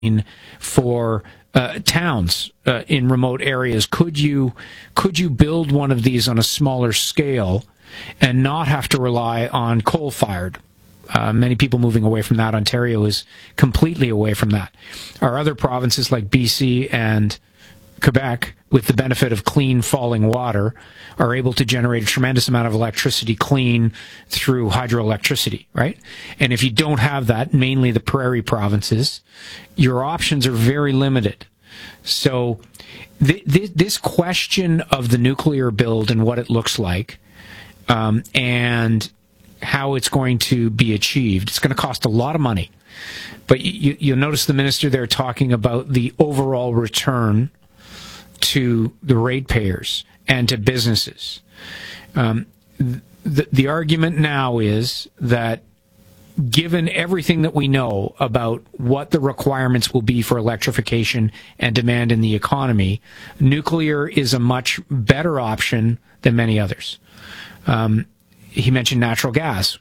for towns in remote areas. Could you build one of these on a smaller scale and not have to rely on coal-fired? Many people moving away from that. Ontario is completely away from that. Our other provinces like BC and Quebec, with the benefit of clean falling water, are able to generate a tremendous amount of electricity clean through hydroelectricity, right? And if you don't have that, mainly the prairie provinces, your options are very limited. So this question of the nuclear build and what it looks like, and how it's going to be achieved, it's going to cost a lot of money. But you'll notice the minister there talking about the overall return to the ratepayers and to businesses. The argument now is that given everything that we know about what the requirements will be for electrification and demand in the economy, nuclear is a much better option than many others. He mentioned natural gas.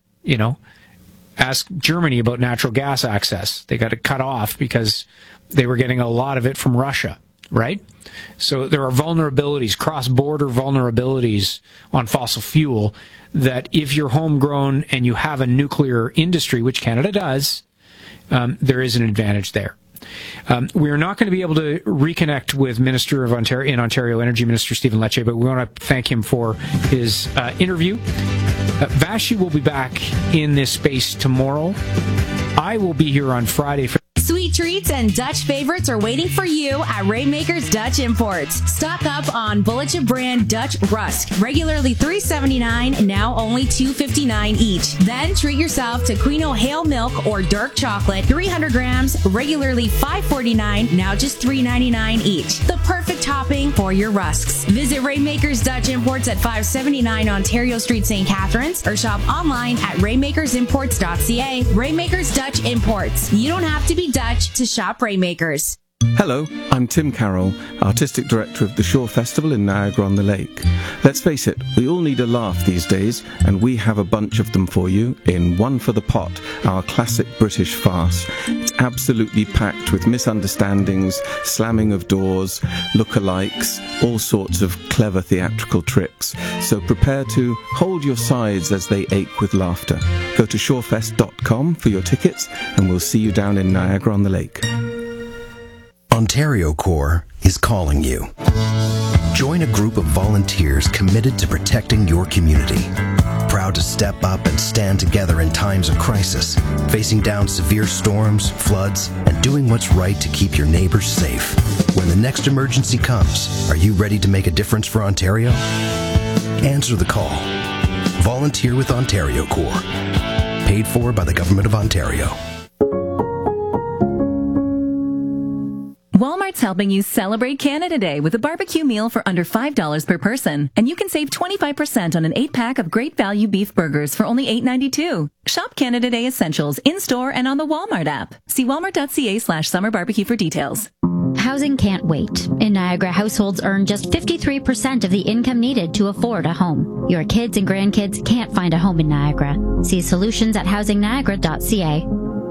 Ask Germany about natural gas access. They got it cut off because they were getting a lot of it from Russia, right? So there are vulnerabilities, cross-border vulnerabilities on fossil fuel that if you're homegrown and you have a nuclear industry, which Canada does, there is an advantage there. We are not going to be able to reconnect with Minister of Ontario, Energy Minister Stephen Lecce, but we want to thank him for his interview. Vashi will be back in this space tomorrow. I will be here on Friday for Sweet treats and Dutch favorites are waiting for you at Rainmakers Dutch Imports. Stock up on Bulletin brand Dutch Rusk, regularly $3.79, now only $2.59 each. Then treat yourself to Queen O'Hale milk or dark chocolate, 300 grams, regularly $5.49, now just $3.99 each. The perfect topping for your rusks. Visit Rainmakers Dutch Imports at 579 Ontario Street, St. Catharines, or shop online at rainmakersimports.ca. Rainmakers Dutch Imports. You don't have to be Dutch to shop Rainmakers. Hello, I'm Tim Carroll, Artistic Director of the Shore Festival in Niagara-on-the-Lake. Let's face it, we all need a laugh these days, and we have a bunch of them for you in One for the Pot, our classic British farce. It's absolutely packed with misunderstandings, slamming of doors, lookalikes, all sorts of clever theatrical tricks. So prepare to hold your sides as they ache with laughter. Go to shorefest.com for your tickets, and we'll see you down in Niagara-on-the-Lake. Ontario Corps is calling you. Join a group of volunteers committed to protecting your community. Proud to step up and stand together in times of crisis, facing down severe storms, floods, and doing what's right to keep your neighbors safe. When the next emergency comes, are you ready to make a difference for Ontario? Answer the call. Volunteer with Ontario Corps. Paid for by the Government of Ontario. Walmart's helping you celebrate Canada Day with a barbecue meal for under $5 per person. And you can save 25% on an 8-pack of great value beef burgers for only $8.92. Shop Canada Day essentials in-store and on the Walmart app. See walmart.ca/summer barbecue for details. Housing can't wait. In Niagara, households earn just 53% of the income needed to afford a home. Your kids and grandkids can't find a home in Niagara. See solutions at housingniagara.ca.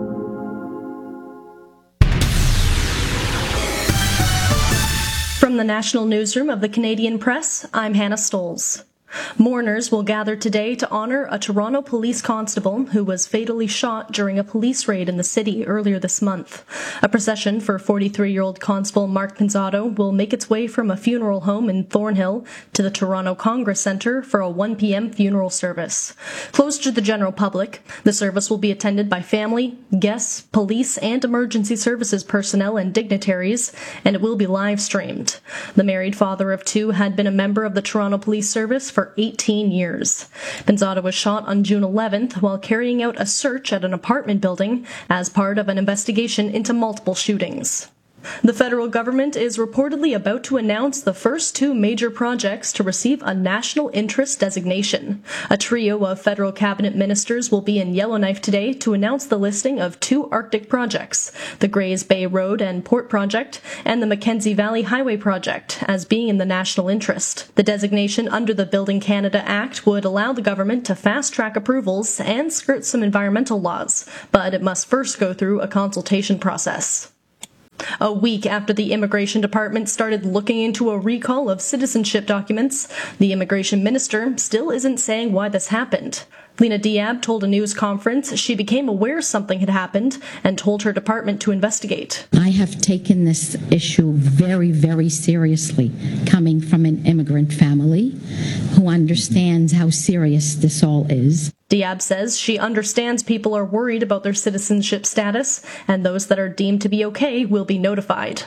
From the National Newsroom of the Canadian Press, I'm Hannah Stolz. Mourners will gather today to honor a Toronto police constable who was fatally shot during a police raid in the city earlier this month. A procession for 43-year-old Constable Mark Pinzotto will make its way from a funeral home in Thornhill to the Toronto Congress Centre for a 1 p.m. funeral service. Closed to the general public, the service will be attended by family, guests, police, and emergency services personnel and dignitaries, and it will be live-streamed. The married father of two had been a member of the Toronto Police Service for 18 years. Pinzotto was shot on June 11th while carrying out a search at an apartment building as part of an investigation into multiple shootings. The federal government is reportedly about to announce the first two major projects to receive a national interest designation. A trio of federal cabinet ministers will be in Yellowknife today to announce the listing of two Arctic projects, the Grays Bay Road and Port Project and the Mackenzie Valley Highway Project, as being in the national interest. The designation under the Building Canada Act would allow the government to fast-track approvals and skirt some environmental laws, but it must first go through a consultation process. A week after the Immigration Department started looking into a recall of citizenship documents, the immigration minister still isn't saying why this happened. Lena Diab told a news conference she became aware something had happened and told her department to investigate. I have taken this issue very, very seriously, coming from an immigrant family who understands how serious this all is. Diab says she understands people are worried about their citizenship status, and those that are deemed to be okay will be notified.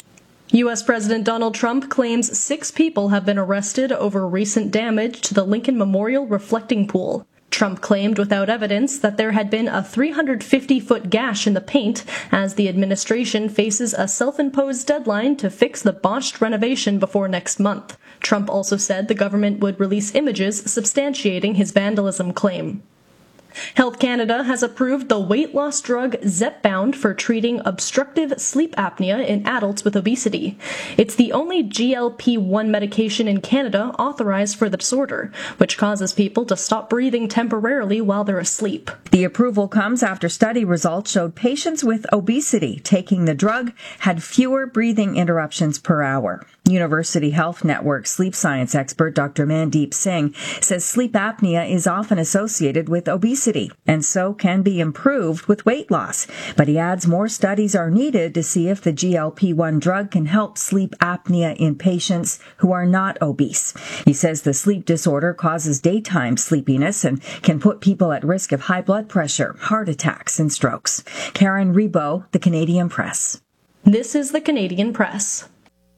U.S. President Donald Trump claims 6 people have been arrested over recent damage to the Lincoln Memorial reflecting pool. Trump claimed without evidence that there had been a 350-foot gash in the paint as the administration faces a self-imposed deadline to fix the botched renovation before next month. Trump also said the government would release images substantiating his vandalism claim. Health Canada has approved the weight loss drug Zepbound for treating obstructive sleep apnea in adults with obesity. It's the only GLP-1 medication in Canada authorized for the disorder, which causes people to stop breathing temporarily while they're asleep. The approval comes after study results showed patients with obesity taking the drug had fewer breathing interruptions per hour. University Health Network sleep science expert Dr. Mandeep Singh says sleep apnea is often associated with obesity and so can be improved with weight loss. But he adds more studies are needed to see if the GLP-1 drug can help sleep apnea in patients who are not obese. He says the sleep disorder causes daytime sleepiness and can put people at risk of high blood pressure, heart attacks, and strokes. Karen Rebo, The Canadian Press. This is The Canadian Press.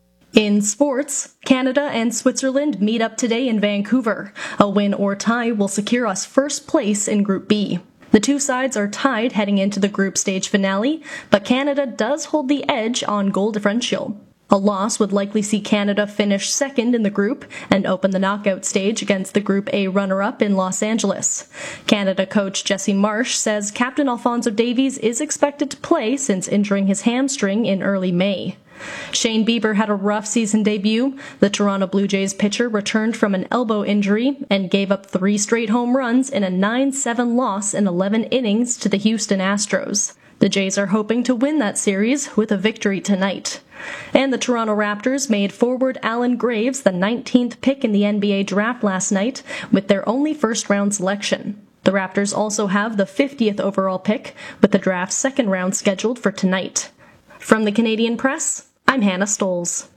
In sports, Canada and Switzerland meet up today in Vancouver. A win or tie will secure us first place in Group B. The two sides are tied heading into the group stage finale, but Canada does hold the edge on goal differential. A loss would likely see Canada finish second in the group and open the knockout stage against the Group A runner-up in Los Angeles. Canada coach Jesse Marsh says Captain Alphonso Davies is expected to play since injuring his hamstring in early May. Shane Bieber had a rough season debut. The Toronto Blue Jays pitcher returned from an elbow injury and gave up 3 straight home runs in a 9-7 loss in 11 innings to the Houston Astros. The Jays are hoping to win that series with a victory tonight. And the Toronto Raptors made forward Allen Graves the 19th pick in the NBA draft last night with their only first-round selection. The Raptors also have the 50th overall pick, with the draft's second round scheduled for tonight. From the Canadian Press, I'm Hannah Stolz.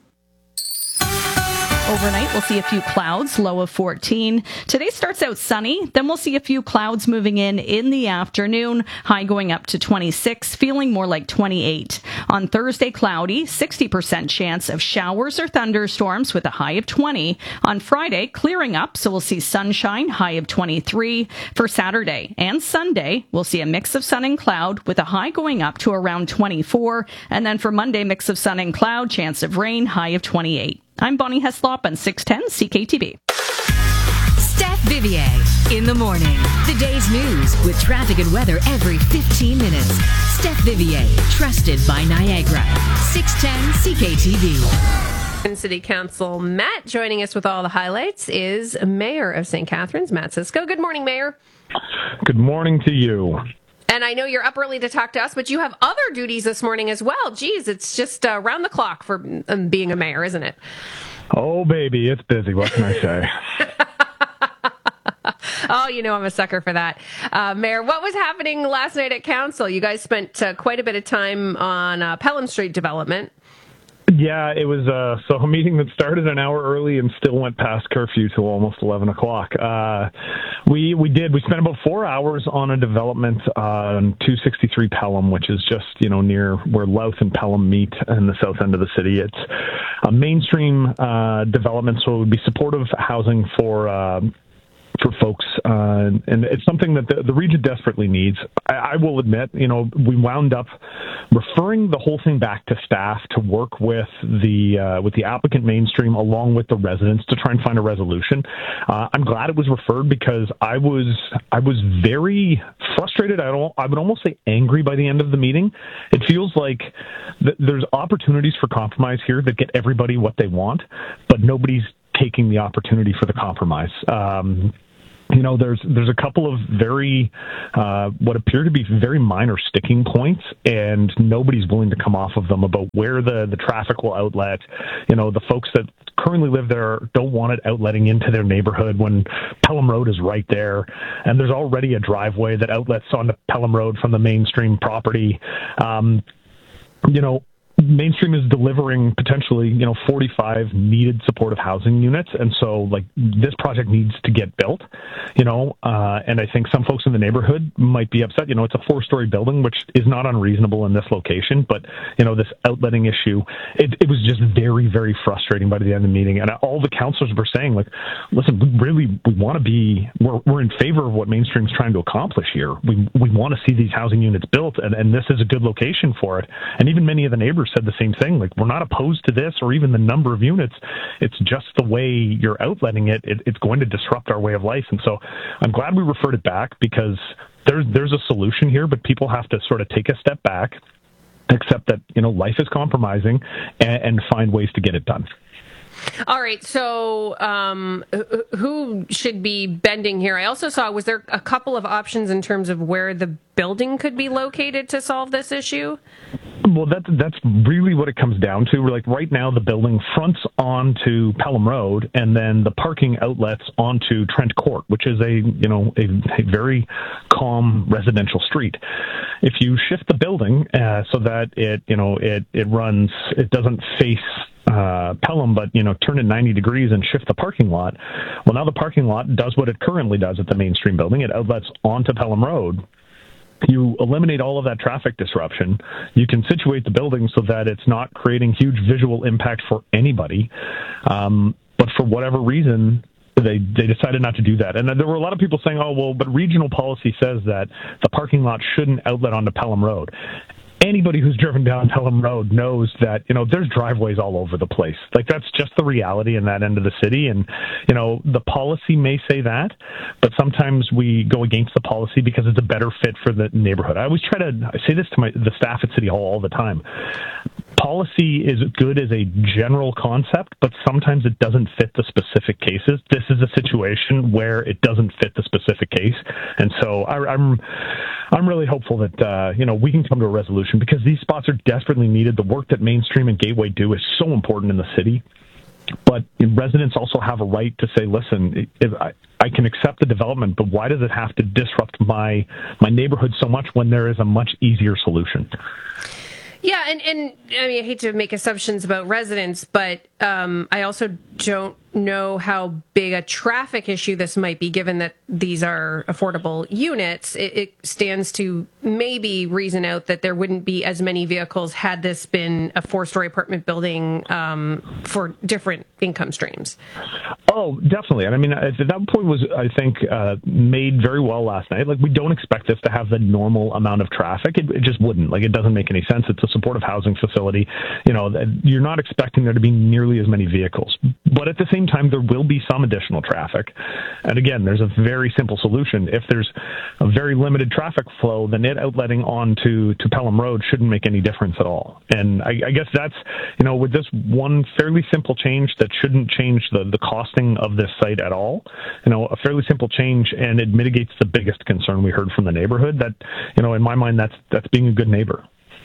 Overnight, we'll see a few clouds, low of 14. Today starts out sunny, then we'll see a few clouds moving in the afternoon, high going up to 26, feeling more like 28. On Thursday, cloudy, 60% chance of showers or thunderstorms with a high of 20. On Friday, clearing up, so we'll see sunshine, high of 23. For Saturday and Sunday, we'll see a mix of sun and cloud with a high going up to around 24. And then for Monday, mix of sun and cloud, chance of rain, high of 28. I'm Bonnie Heslop on 610 CKTB. Steph Vivier in the morning. The day's news with traffic and weather every 15 minutes. Steph Vivier, trusted by Niagara. 610 CKTB. City Council Matt joining us with all the highlights is Mayor of St. Catharines, Matt Cisco. Good morning, Mayor. Good morning to you. And I know you're up early to talk to us, but you have other duties this morning as well. Geez, it's just round the clock for being a mayor, isn't it? Oh, baby, it's busy. What can I say? Oh, you know I'm a sucker for that. Mayor, what was happening last night at Council? You guys spent quite a bit of time on Pelham Street development. Yeah, it was a meeting that started an hour early and still went past curfew till almost 11 o'clock. We spent about 4 hours on a development on 263 Pelham, which is just, near where Louth and Pelham meet in the south end of the city. It's a mainstream development, so it would be supportive housing for folks, and it's something that the region desperately needs. I will admit, we wound up referring the whole thing back to staff to work with the applicant mainstream along with the residents to try and find a resolution. I'm glad it was referred because I was very frustrated. I would almost say angry by the end of the meeting. It feels like there's opportunities for compromise here that get everybody what they want, but nobody's taking the opportunity for the compromise. there's a couple of very, what appear to be very minor sticking points, and nobody's willing to come off of them about where the traffic will outlet. The folks that currently live there don't want it outletting into their neighborhood when Pelham Road is right there, and there's already a driveway that outlets onto Pelham Road from the Mainstream property. Mainstream is delivering potentially, 45 needed supportive housing units. And so this project needs to get built, and I think some folks in the neighborhood might be upset. It's a 4-story building, which is not unreasonable in this location. But, this outletting issue, it was just very, very frustrating by the end of the meeting. And all the councillors were saying, listen, we want to be, we're in favor of what Mainstream's trying to accomplish here. We want to see these housing units built, and this is a good location for it. And even many of the neighbors said the same thing. We're not opposed to this or even the number of units. It's just the way you're outletting it. It's going to disrupt our way of life. And so I'm glad we referred it back, because there's a solution here, but people have to sort of take a step back, accept that, life is compromising, and find ways to get it done. All right. So who should be bending here? I also saw, was there a couple of options in terms of where the building could be located to solve this issue? Well, that's really what it comes down to. Right now, the building fronts onto Pelham Road, and then the parking outlets onto Trent Court, which is a very calm residential street. If you shift the building so that it doesn't face Pelham, but turn it 90 degrees and shift the parking lot. Well, now the parking lot does what it currently does at the Mainstream building. It outlets onto Pelham Road. You eliminate all of that traffic disruption. You can situate the building so that it's not creating huge visual impact for anybody. But for whatever reason, they decided not to do that. And there were a lot of people saying, but regional policy says that the parking lot shouldn't outlet onto Pelham Road. Anybody who's driven down Pelham Road knows that, there's driveways all over the place. That's just the reality in that end of the city. And, the policy may say that, but sometimes we go against the policy because it's a better fit for the neighborhood. I say this to the staff at City Hall all the time. Policy is good as a general concept, but sometimes it doesn't fit the specific cases. This is a situation where it doesn't fit the specific case. And so I'm really hopeful that, we can come to a resolution, because these spots are desperately needed. The work that Mainstream and Gateway do is so important in the city. But residents also have a right to say, listen, I can accept the development, but why does it have to disrupt my neighborhood so much when there is a much easier solution? Yeah, and I mean, I hate to make assumptions about residents, but I also don't know how big a traffic issue this might be, given that these are affordable units. It stands to maybe reason out that there wouldn't be as many vehicles had this been a 4-story apartment building for different income streams. Oh, definitely. And I mean, that point was, I think, made very well last night. We don't expect this to have the normal amount of traffic. It just wouldn't. It doesn't make any sense. It's a supportive housing facility. You're not expecting there to be nearly as many vehicles. But at the same time, there will be some additional traffic. And again, there's a very simple solution. If there's a very limited traffic flow, then it outletting onto Pelham Road shouldn't make any difference at all. And I guess that's, with this one fairly simple change that shouldn't change the costing of this site at all, a fairly simple change, and it mitigates the biggest concern we heard from the neighborhood. That, in my mind, that's being a good neighbor.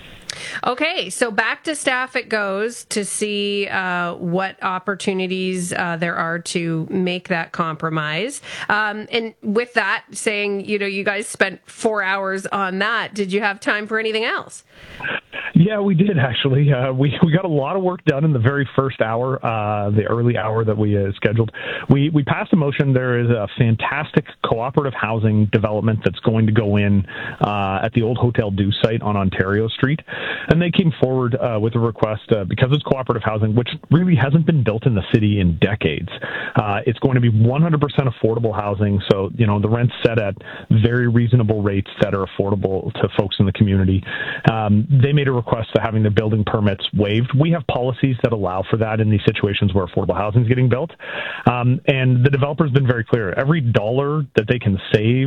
Okay, so back to staff it goes to see what opportunities there are to make that compromise. And with that, saying, you guys spent 4 hours on that, did you have time for anything else? Yeah, we did, actually. We got a lot of work done in the very first hour, the early hour that we scheduled. We passed a motion. There is a fantastic cooperative housing development that's going to go in at the old Hotel Dieu site on Ontario Street. And they came forward with a request, because it's cooperative housing, which really hasn't been built in the city in decades. It's going to be 100% affordable housing. So, the rent's set at very reasonable rates that are affordable to folks in the community. They made a request to having the building permits waived. We have policies that allow for that in these situations where affordable housing is getting built. And the developer's been very clear. Every dollar that they can save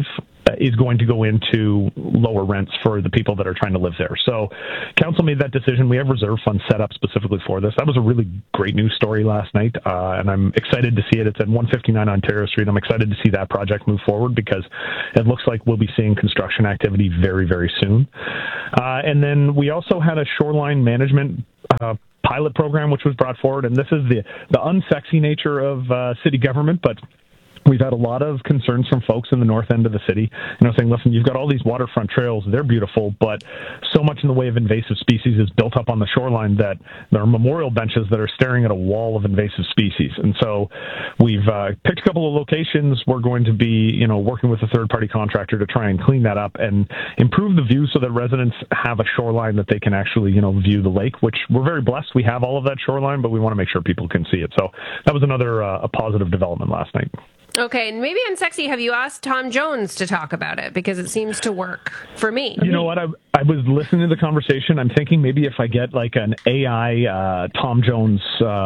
is going to go into lower rents for the people that are trying to live there. So council made that decision. We have reserve funds set up specifically for this. That was a really great news story last night, and I'm excited to see it. It's at 159 Ontario Street. I'm excited to see that project move forward because it looks like we'll be seeing construction activity very, very soon. And then we also had a shoreline management pilot program which was brought forward, and this is the unsexy nature of city government, but we've had a lot of concerns from folks in the north end of the city, saying, listen, you've got all these waterfront trails, they're beautiful, but so much in the way of invasive species is built up on the shoreline that there are memorial benches that are staring at a wall of invasive species. And so we've picked a couple of locations. We're going to be, working with a third-party contractor to try and clean that up and improve the view so that residents have a shoreline that they can actually, view the lake, which we're very blessed. We have all of that shoreline, but we want to make sure people can see it. So that was another a positive development last night. Okay, and maybe unsexy, have you asked Tom Jones to talk about it? Because it seems to work for me. You know what? I was listening to the conversation. I'm thinking maybe if I get like an AI Tom Jones,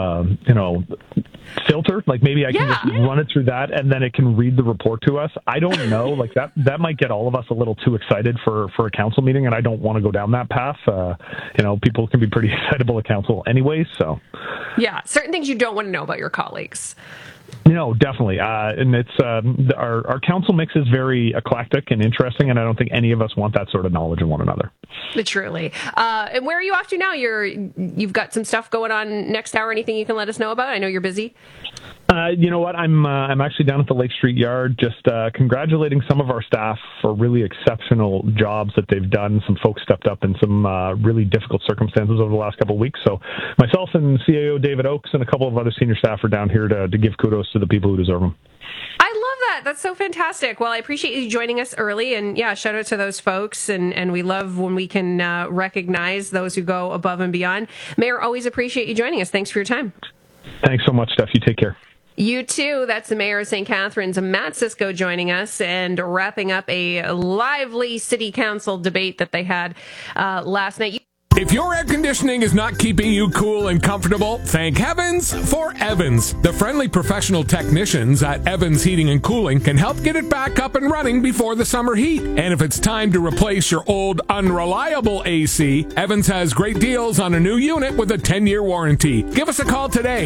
filter, like maybe I can just run it through that and then it can read the report to us. I don't know. Like that might get all of us a little too excited for a council meeting, and I don't want to go down that path. People can be pretty excitable at council anyway, so. Yeah, certain things you don't want to know about your colleagues. No, definitely. And it's our council mix is very eclectic and interesting, and I don't think any of us want that sort of knowledge of one another. Truly. And where are you off to now? You've got some stuff going on next hour. Anything you can let us know about? I know you're busy. You know what? I'm actually down at the Lake Street Yard, just congratulating some of our staff for really exceptional jobs that they've done. Some folks stepped up in some really difficult circumstances over the last couple of weeks. So myself and CAO David Oakes and a couple of other senior staff are down here to give kudos to the people who deserve them. I love that. That's so fantastic. Well, I appreciate you joining us early, and shout out to those folks. And we love when we can recognize those who go above and beyond. Mayor, always appreciate you joining us. Thanks for your time. Thanks so much, Steph. You take care. You too. That's the Mayor of St. Catharines, Matt Cisco, joining us and wrapping up a lively city council debate that they had last night. If your air conditioning is not keeping you cool and comfortable, thank heavens for Evans. The friendly professional technicians at Evans Heating and Cooling can help get it back up and running before the summer heat. And if it's time to replace your old unreliable AC, Evans has great deals on a new unit with a 10-year warranty. Give us a call today,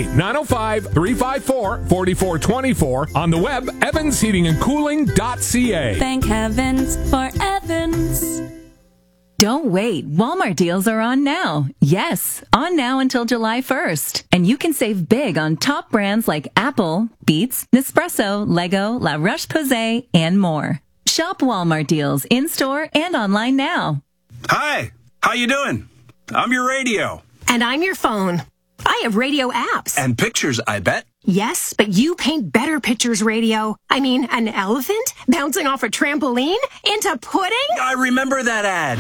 905-354-4424, on the web, evansheatingandcooling.ca. Thank heavens for Evans. Don't wait. Walmart deals are on now. Yes, on now until July 1st. And you can save big on top brands like Apple, Beats, Nespresso, Lego, La Roche-Posay, and more. Shop Walmart deals in-store and online now. Hi, how you doing? I'm your radio. And I'm your phone. I have radio apps. And pictures, I bet. Yes, but you paint better pictures, radio. I mean, an elephant bouncing off a trampoline into pudding? I remember that ad.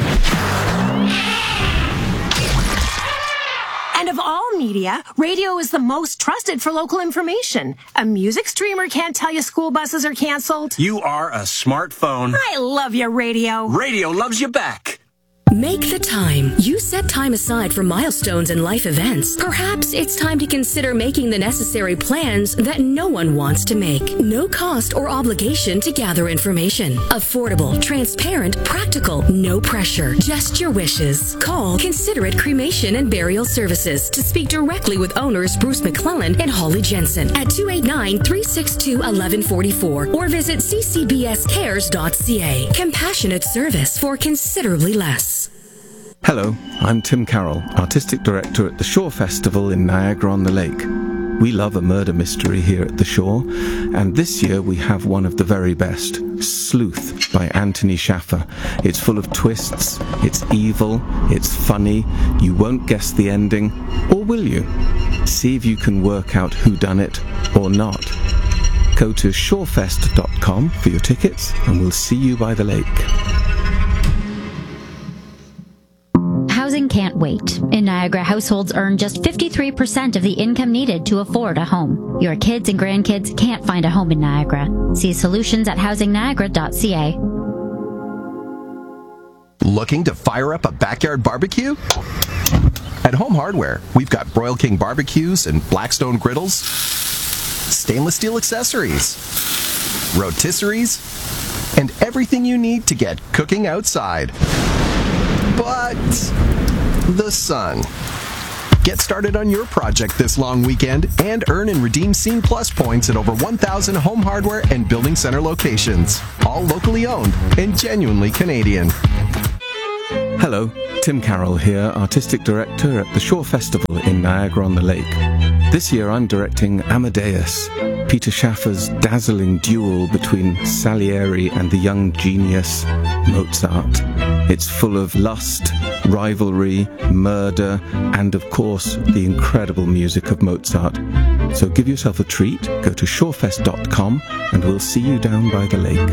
And of all media, radio is the most trusted for local information. A music streamer can't tell you school buses are canceled. You are a smartphone. I love you, radio. Radio loves you back. Make the time. You set time aside for milestones and life events. Perhaps it's time to consider making the necessary plans that no one wants to make. No cost or obligation to gather information. Affordable, transparent, practical, no pressure. Just your wishes. Call Considerate Cremation and Burial Services to speak directly with owners Bruce McClellan and Holly Jensen at 289-362-1144 or visit ccbscares.ca. Compassionate service for considerably less. Hello, I'm Tim Carroll, Artistic Director at the Shore Festival in Niagara-on-the-Lake. We love a murder mystery here at the Shore, and this year we have one of the very best, Sleuth by Anthony Shaffer. It's full of twists, it's evil, it's funny, you won't guess the ending, or will you? See if you can work out whodunit or not. Go to shorefest.com for your tickets, and we'll see you by the lake. Housing can't wait. In Niagara, households earn just 53% of the income needed to afford a home. Your kids and grandkids can't find a home in Niagara. See solutions at housingniagara.ca. Looking to fire up a backyard barbecue? At Home Hardware, we've got Broil King barbecues and Blackstone griddles, stainless steel accessories, rotisseries, and everything you need to get cooking outside. But the sun. Get started on your project this long weekend and earn and redeem Scene Plus points at over 1,000 Home Hardware and Building Center locations. All locally owned and genuinely Canadian. Hello, Tim Carroll here, Artistic Director at the Shore Festival in Niagara-on-the-Lake. This year I'm directing Amadeus, Peter Schaffer's dazzling duel between Salieri and the young genius Mozart. It's full of lust, rivalry, murder, and of course the incredible music of Mozart. So give yourself a treat, go to shorefest.com and we'll see you down by the lake.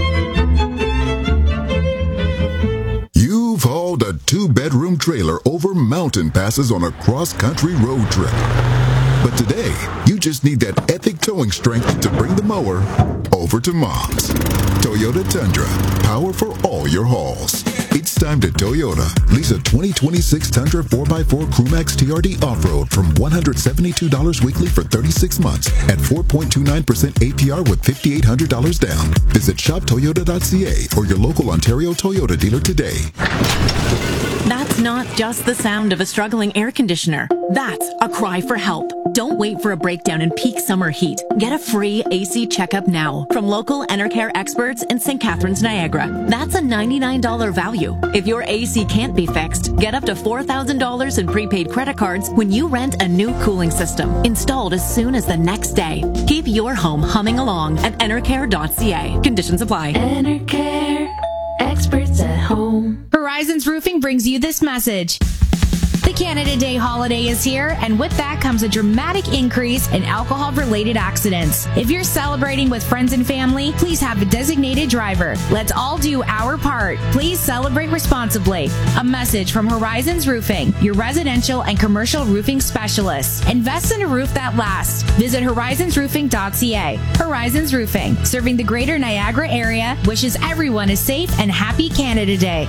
You've hauled a 2-bedroom trailer over mountain passes on a cross-country road trip. But today, you just need that epic towing strength to bring the mower over to Mom's. Toyota Tundra, power for all your hauls. It's time to Toyota. Lease a 2026 Tundra 4x4 Crewmax TRD Off-Road from $172 weekly for 36 months at 4.29% APR with $5,800 down. Visit shoptoyota.ca or your local Ontario Toyota dealer today. That's not just the sound of a struggling air conditioner. That's a cry for help. Don't wait for a breakdown in peak summer heat. Get a free AC checkup now from local Enercare experts in St. Catharines, Niagara. That's a $99 value. If your AC can't be fixed, get up to $4,000 in prepaid credit cards when you rent a new cooling system, installed as soon as the next day. Keep your home humming along at enercare.ca. Conditions apply. Enercare, experts at home. Horizons Roofing brings you this message. The Canada Day holiday is here, and with that comes a dramatic increase in alcohol-related accidents. If you're celebrating with friends and family, please have a designated driver. Let's all do our part. Please celebrate responsibly. A message from Horizons Roofing, your residential and commercial roofing specialists. Invest in a roof that lasts. Visit horizonsroofing.ca. Horizons Roofing, serving the greater Niagara area, wishes everyone a safe and happy Canada Day.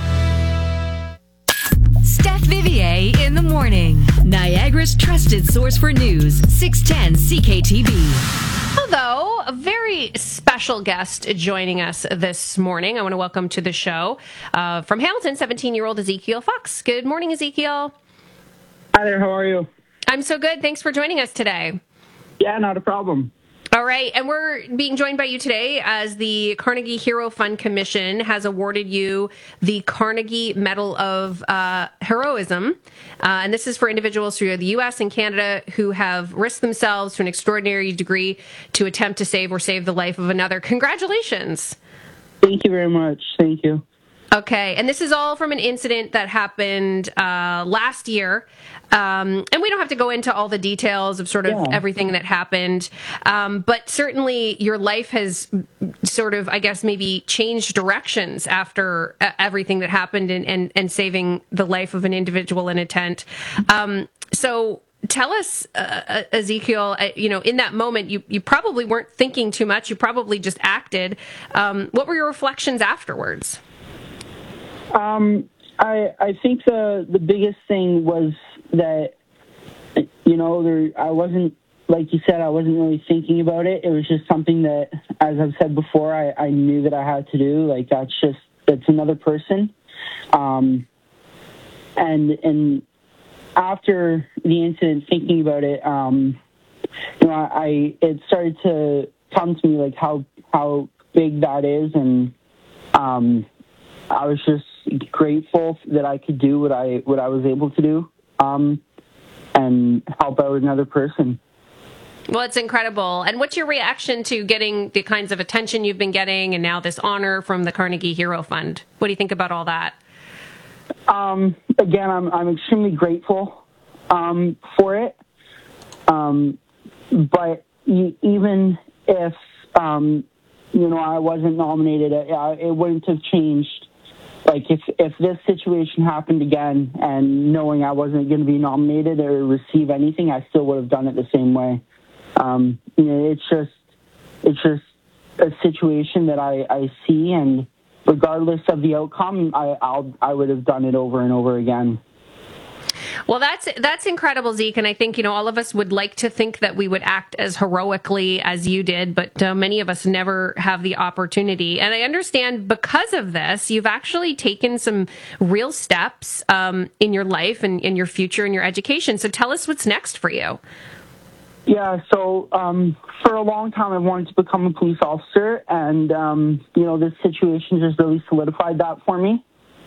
Steph Vivier in the morning. Niagara's trusted source for news, 610 CKTB. Although a very special guest joining us this morning, I want to welcome to the show from Hamilton, 17-year-old Ezekiel Fox. Good morning, Ezekiel. Hi there, how are you? I'm so good. Thanks for joining us today. Yeah, not a problem. All right, and we're being joined by you today as the Carnegie Hero Fund Commission has awarded you the Carnegie Medal of Heroism, and this is for individuals through the U.S. and Canada who have risked themselves to an extraordinary degree to attempt to save the life of another. Congratulations. Thank you very much. Thank you. Okay, and this is all from an incident that happened last year. And we don't have to go into all the details of sort of everything that happened. But certainly your life has sort of, I guess, maybe changed directions after everything that happened and saving the life of an individual in a tent. So tell us, Ezekiel, in that moment, you probably weren't thinking too much. You probably just acted. What were your reflections afterwards? I think the biggest thing was that, I wasn't, like you said, I wasn't really thinking about it. It was just something that, as I've said before, I knew that I had to do. Like, that's another person. And after the incident, thinking about it, it started to come to me, like, how big that is. And, I was just grateful that I could do what I was able to do, and help out another person. Well, it's incredible. And what's your reaction to getting the kinds of attention you've been getting and now this honor from the Carnegie Hero Fund? What do you think about all that? Again, I'm extremely grateful for it. But even if, I wasn't nominated, it wouldn't have changed. Like, if this situation happened again and knowing I wasn't going to be nominated or receive anything, I still would have done it the same way. It's just a situation that I see, and regardless of the outcome, I would have done it over and over again. Well, that's incredible, Zeke. And I think, all of us would like to think that we would act as heroically as you did, but many of us never have the opportunity. And I understand because of this, you've actually taken some real steps in your life and in your future and your education. So tell us what's next for you. Yeah, so for a long time I wanted to become a police officer, and, this situation just really solidified that for me.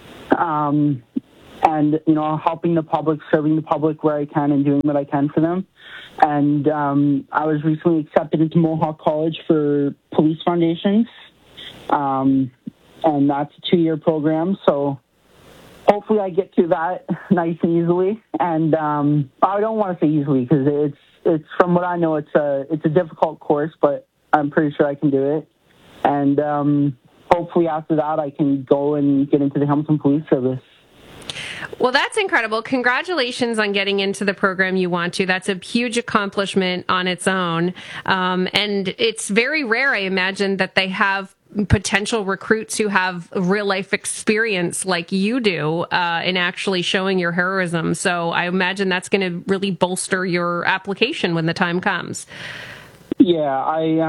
And, helping the public, serving the public where I can and doing what I can for them. And I was recently accepted into Mohawk College for Police Foundations, and that's a 2-year program, so hopefully I get through that nice and easily. And I don't want to say easily because it's from what I know, it's a difficult course, but I'm pretty sure I can do it. And hopefully after that, I can go and get into the Hamilton Police Service. Well, that's incredible. Congratulations on getting into the program you want to. That's a huge accomplishment on its own. And it's very rare, I imagine, that they have potential recruits who have real life experience like you do in actually showing your heroism. So I imagine that's going to really bolster your application when the time comes. Yeah,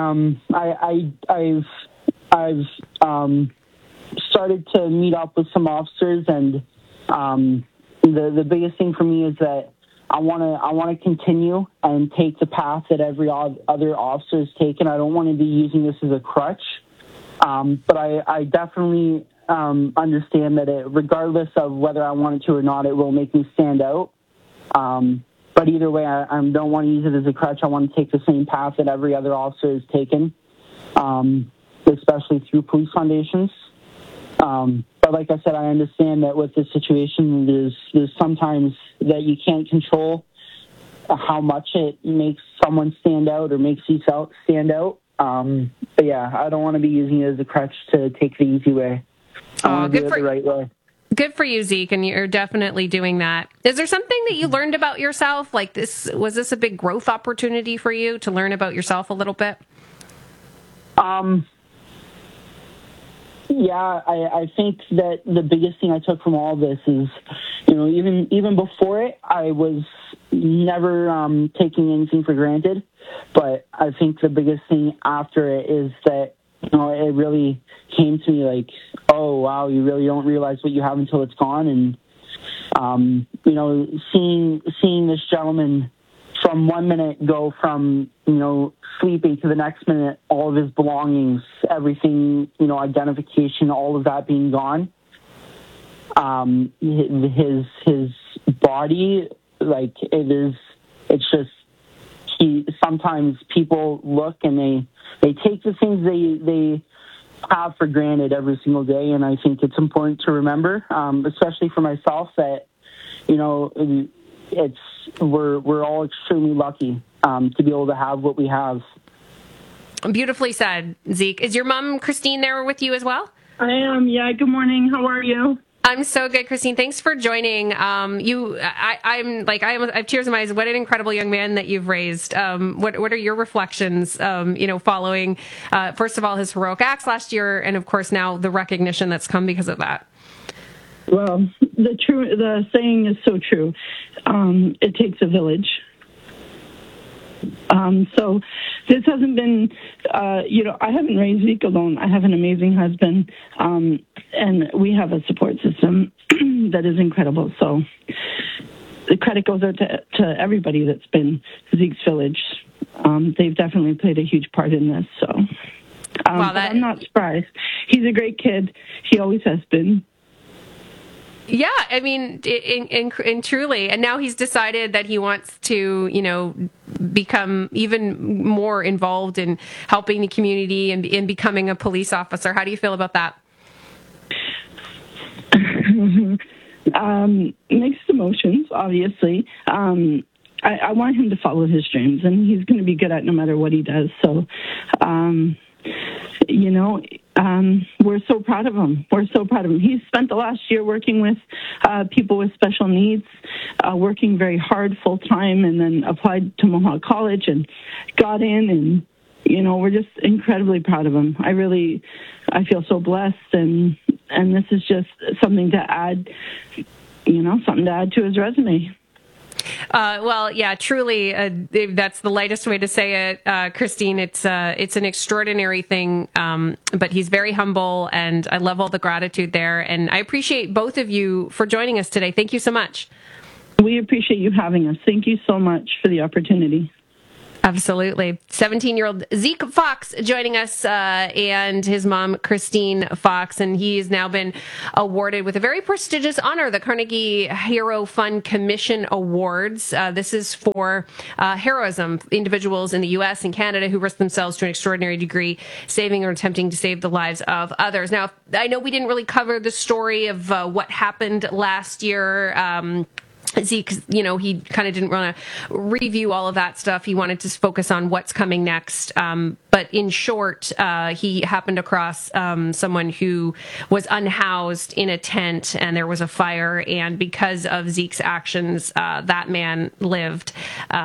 I've started to meet up with some officers, and the biggest thing for me is that I want to continue and take the path that every other officer has taken. I don't want to be using this as a crutch. But I definitely understand that regardless of whether I wanted to or not, it will make me stand out. But either way, I don't want to use it as a crutch. I want to take the same path that every other officer has taken, especially through police foundations. But like I said, I understand that with this situation, there's sometimes that you can't control how much it makes someone stand out or makes you stand out. But yeah, I don't want to be using it as a crutch to take the easy way. I want to do it the right way. Good for you, Zeke, and you're definitely doing that. Is there something that you learned about yourself? Like was this a big growth opportunity for you to learn about yourself a little bit? Yeah, I think that the biggest thing I took from all this is, even before it, I was never taking anything for granted. But I think the biggest thing after it is that, it really came to me like, oh, wow, you really don't realize what you have until it's gone. And, seeing this gentleman from 1 minute go from, sleeping to the next minute, all of his belongings, everything, identification, all of that being gone. His body, like it's just, sometimes people look and they take the things they have for granted every single day. And I think it's important to remember, especially for myself, that, we're all extremely lucky to be able to have what we have. Beautifully said, Zeke. Is your mom, Christine, there with you as well? I am. Yeah. Good morning. How are you? I'm so good, Christine. Thanks for joining. I have tears in my eyes. What an incredible young man that you've raised. What are your reflections, following, first of all, his heroic acts last year, and of course now the recognition that's come because of that? Well, the saying is so true. It takes a village. So this hasn't been, I haven't raised Zeke alone. I have an amazing husband, and we have a support system that is incredible. So the credit goes out to everybody that's been Zeke's village. They've definitely played a huge part in this. So but I'm not surprised. He's a great kid. He always has been. Yeah, I mean, and truly, and now he's decided that he wants to, become even more involved in helping the community and in becoming a police officer. How do you feel about that? Mixed emotions, obviously. I want him to follow his dreams, and he's going to be good at no matter what he does. So, we're so proud of him. We're so proud of him. He's spent the last year working with people with special needs, working very hard full time, and then applied to Mohawk College and got in. And we're just incredibly proud of him. I feel so blessed, and this is just something to add. Something to add to his resume. Well, yeah, truly, that's the lightest way to say it, Christine. It's an extraordinary thing, but he's very humble, and I love all the gratitude there. And I appreciate both of you for joining us today. Thank you so much. We appreciate you having us. Thank you so much for the opportunity. Absolutely. 17-year-old Zeke Fox joining us, and his mom, Christine Fox, and he's now been awarded with a very prestigious honor, the Carnegie Hero Fund Commission Awards. This is for heroism, individuals in the U.S. and Canada who risk themselves to an extraordinary degree, saving or attempting to save the lives of others. Now, I know we didn't really cover the story of what happened last year. Zeke, he kind of didn't want to review all of that stuff. He wanted to focus on what's coming next. But in short, he happened across someone who was unhoused in a tent, and there was a fire. And because of Zeke's actions, that man lived.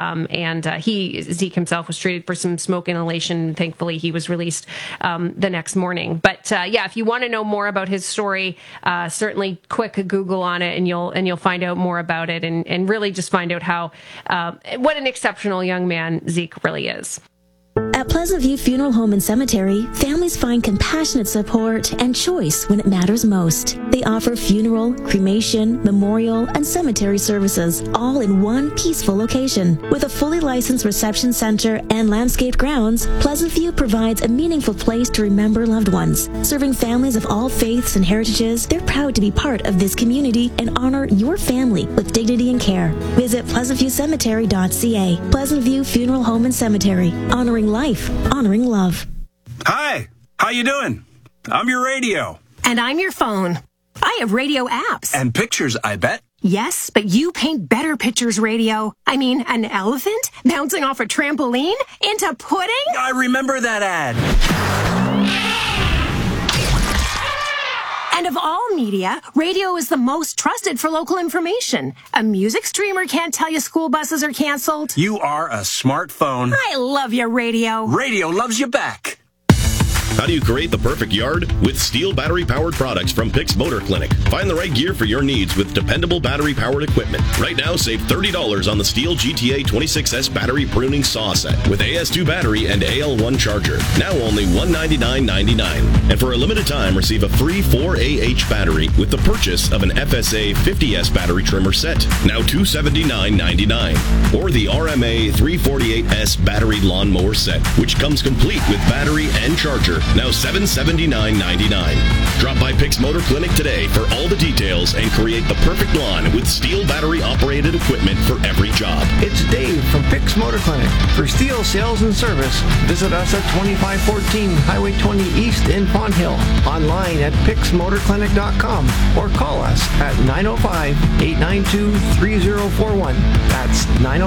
Zeke himself was treated for some smoke inhalation. Thankfully, he was released the next morning. But if you want to know more about his story, certainly quick Google on it, and you'll find out more about it, and really just find out how what an exceptional young man Zeke really is. At Pleasant View Funeral Home and Cemetery, families find compassionate support and choice when it matters most. They offer funeral, cremation, memorial, and cemetery services, all in one peaceful location. With a fully licensed reception center and landscaped grounds, Pleasant View provides a meaningful place to remember loved ones. Serving families of all faiths and heritages, they're proud to be part of this community and honor your family with dignity and care. Visit pleasantviewcemetery.ca. Pleasant View Funeral Home and Cemetery, honoring life, honoring love. Hi, how you doing? I'm your radio. And I'm your phone. I have radio apps. And pictures, I bet. Yes, but you paint better pictures, radio. I mean, an elephant bouncing off a trampoline into pudding? I remember that ad. And of all media, radio is the most trusted for local information. A music streamer can't tell you school buses are canceled. You are a smartphone. I love your radio. Radio loves you back. How do you create the perfect yard? With Steel battery-powered products from Pix Motor Clinic. Find the right gear for your needs with dependable battery-powered equipment. Right now, save $30 on the Steel GTA 26S battery pruning saw set with AS2 battery and AL1 charger. Now only $199.99. And for a limited time, receive a free 4AH battery with the purchase of an FSA 50S battery trimmer set. Now $279.99. Or the RMA 348S battery lawnmower set, which comes complete with battery and charger. Now $779.99. Drop by Pix Motor Clinic today for all the details and create the perfect lawn with Steel battery-operated equipment for every job. It's Dave from Pix Motor Clinic. For Steel sales and service, visit us at 2514 Highway 20 East in Fonthill. Online at pixmotorclinic.com or call us at 905-892-3041. That's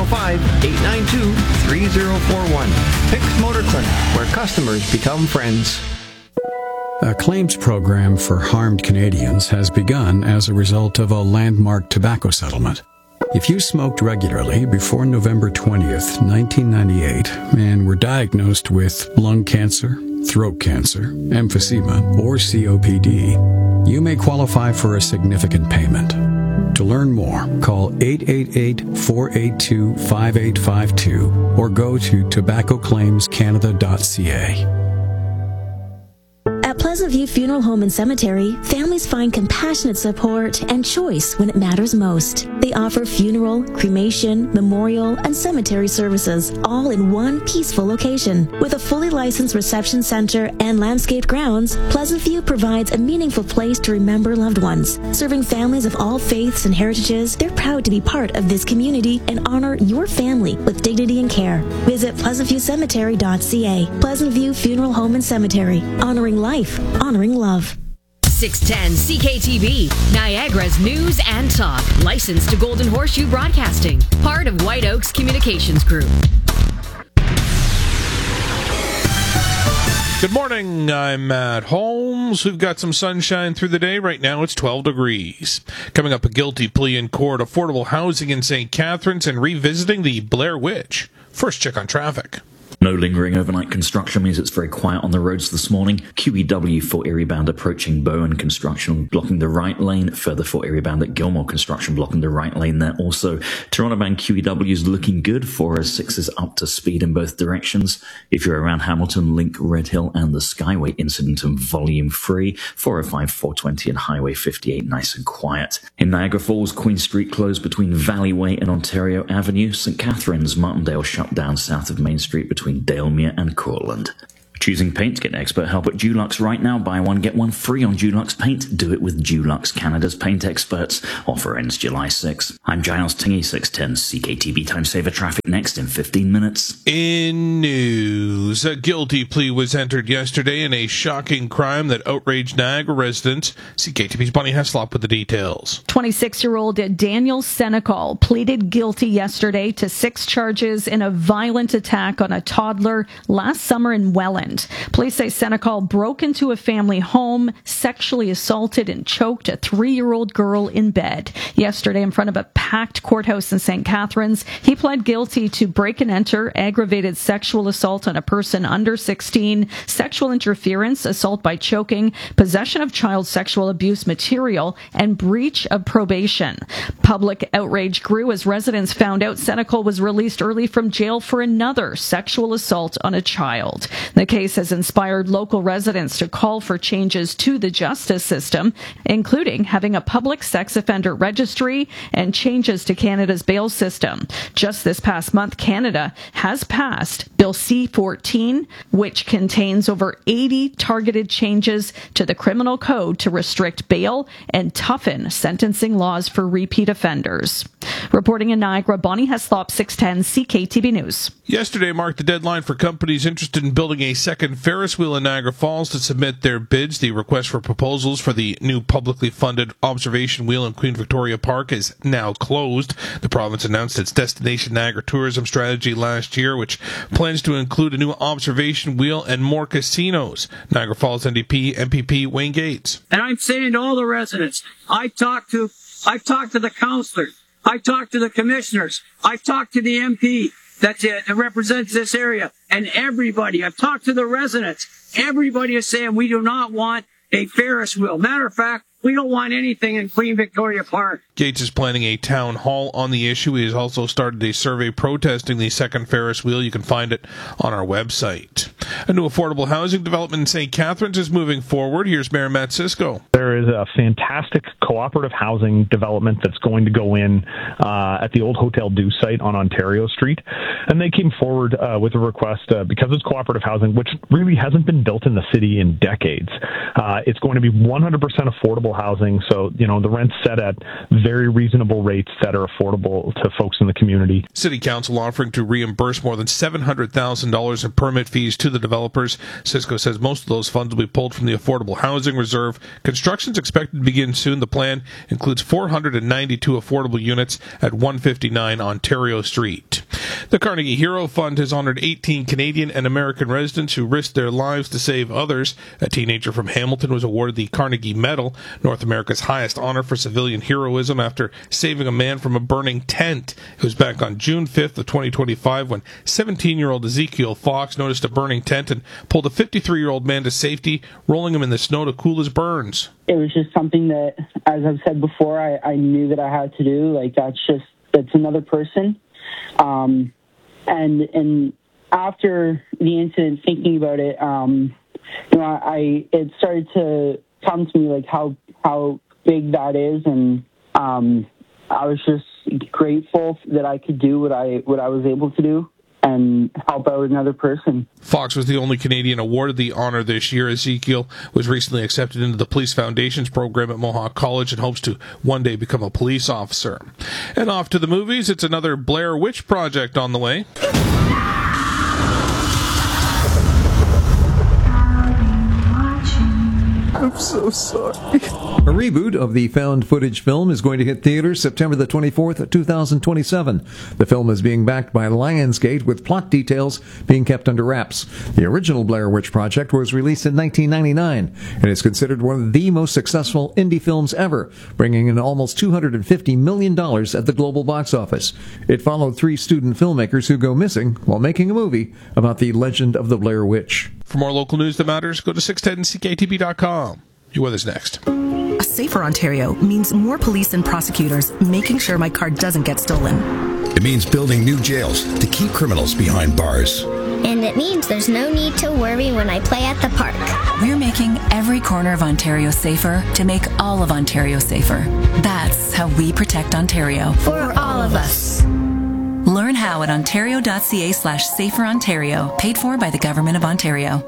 905-892-3041. Pix Motor Clinic, where customers become friends. A claims program for harmed Canadians has begun as a result of a landmark tobacco settlement. If you smoked regularly before November 20th, 1998, and were diagnosed with lung cancer, throat cancer, emphysema, or COPD, you may qualify for a significant payment. To learn more, call 888-482-5852 or go to tobaccoclaimscanada.ca. At Pleasant View Funeral Home and Cemetery, families find compassionate support and choice when it matters most. They offer funeral, cremation, memorial, and cemetery services, all in one peaceful location. With a fully licensed reception center and landscaped grounds, Pleasant View provides a meaningful place to remember loved ones. Serving families of all faiths and heritages, they're proud to be part of this community and honor your family with dignity and care. Visit pleasantviewcemetery.ca. Pleasant View Funeral Home and Cemetery, honoring life, honoring love. 610 CKTB, Niagara's news and talk. Licensed to Golden Horseshoe Broadcasting. Part of White Oaks Communications Group. Good morning. I'm Matt Holmes. We've got some sunshine through the day. Right now it's 12 degrees. Coming up, a guilty plea in court, affordable housing in St. Catharines, and revisiting the Blair Witch. First check on traffic. No lingering overnight construction means it's very quiet on the roads this morning. QEW Fort Erie bound approaching Bowen construction blocking the right lane. Further Fort Erie bound at Gilmore construction blocking the right lane there also. Toronto bound QEW is looking good. 406 is up to speed in both directions. If you're around Hamilton, Link, Red Hill and the Skyway incident and volume free. 405, 420 and Highway 58 nice and quiet. In Niagara Falls, Queen Street closed between Valley Way and Ontario Avenue. St. Catharines, Martindale shut down south of Main Street between Dalemere and Courtland. Choosing paint? Get expert help at Dulux right now. Buy one, get one free on Dulux Paint. Do it with Dulux, Canada's paint experts. Offer ends July 6th. I'm Giles Tingy, 610 CKTB Time Saver Traffic next in 15 minutes. In news, a guilty plea was entered yesterday in a shocking crime that outraged Niagara residents. CKTB's Bonnie Heslop with the details. 26-year-old Daniel Senecal pleaded guilty yesterday to 6 charges in a violent attack on a toddler last summer in Welland. Police say Senecal broke into a family home, sexually assaulted and choked a 3-year-old girl in bed. Yesterday, in front of a packed courthouse in St. Catharines, he pled guilty to break and enter, aggravated sexual assault on a person under 16, sexual interference, assault by choking, possession of child sexual abuse material, and breach of probation. Public outrage grew as residents found out Senecal was released early from jail for another sexual assault on a child. The case has inspired local residents to call for changes to the justice system, including having a public sex offender registry and changes to Canada's bail system. Just this past month, Canada has passed Bill C-14, which contains over 80 targeted changes to the criminal code to restrict bail and toughen sentencing laws for repeat offenders. Reporting in Niagara, Bonnie Heslop, 610 CKTB News. Yesterday marked the deadline for companies interested in building a second Ferris wheel in Niagara Falls to submit their bids. The request for proposals for the new publicly funded observation wheel in Queen Victoria Park is now closed. The province announced its Destination Niagara tourism strategy last year, which plans to include a new observation wheel and more casinos. Niagara Falls NDP MPP Wayne Gates. And I'm saying to all the residents, I've talked to the councillors, I've talked to the commissioners, I've talked to the MP that represents this area, and everybody, I've talked to the residents, everybody is saying we do not want a Ferris wheel. Matter of fact, we don't want anything in Queen Victoria Park. Gates is planning a town hall on the issue. He has also started a survey protesting the second Ferris wheel. You can find it on our website. A new affordable housing development in St. Catharines is moving forward. Here's Mayor Matt Cisco. There is a fantastic cooperative housing development that's going to go in at the old Hotel Dew site on Ontario Street. And they came forward with a request because it's cooperative housing, which really hasn't been built in the city in decades. It's going to be 100% affordable housing. So, the rent's set at very reasonable rates that are affordable to folks in the community. City Council offering to reimburse more than $700,000 in permit fees to the developers. Cisco says most of those funds will be pulled from the Affordable Housing Reserve. Construction is expected to begin soon. The plan includes 492 affordable units at 159 Ontario Street. The Carnegie Hero Fund has honored 18 Canadian and American residents who risked their lives to save others. A teenager from Hamilton was awarded the Carnegie Medal, North America's highest honor for civilian heroism, after saving a man from a burning tent. It was back on June 5th of 2025 when 17-year-old Ezekiel Fox noticed a burning tent and pulled a 53-year-old man to safety, rolling him in the snow to cool his burns. It was just something that, as I've said before, I knew that I had to do. Like, that's another person. And after the incident, thinking about it, it started to come to me like how big that is, and I was just grateful that I could do what I was able to do and help out another person. Fox was the only Canadian awarded the honor this year. Ezekiel was recently accepted into the Police Foundations program at Mohawk College and hopes to one day become a police officer. And off to the movies, it's another Blair Witch Project on the way. I'm so sorry. A reboot of the found footage film is going to hit theaters September the 24th, 2027. The film is being backed by Lionsgate, with plot details being kept under wraps. The original Blair Witch Project was released in 1999 and is considered one of the most successful indie films ever, bringing in almost $250 million at the global box office. It followed 3 student filmmakers who go missing while making a movie about the legend of the Blair Witch. For more local news that matters, go to 610ckatb.com. Your weather's next. A safer Ontario means more police and prosecutors making sure my car doesn't get stolen. It means building new jails to keep criminals behind bars. And it means there's no need to worry when I play at the park. We're making every corner of Ontario safer to make all of Ontario safer. That's how we protect Ontario. For all of us. Learn how at ontario.ca/saferontario, paid for by the Government of Ontario.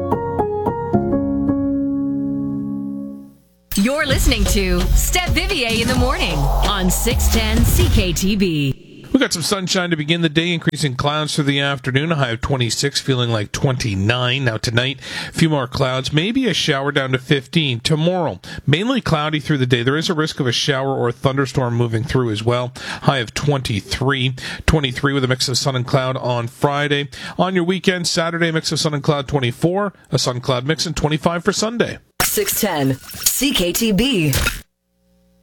You're listening to Steph Vivier in the morning on 610 CKTB. We got some sunshine to begin the day, increasing clouds through the afternoon, a high of 26, feeling like 29. Now tonight, a few more clouds, maybe a shower down to 15. Tomorrow, mainly cloudy through the day. There is a risk of a shower or a thunderstorm moving through as well. High of 23. 23 with a mix of sun and cloud on Friday. On your weekend, Saturday, mix of sun and cloud, 24. A sun cloud mix, and 25 for Sunday. 610 CKTB.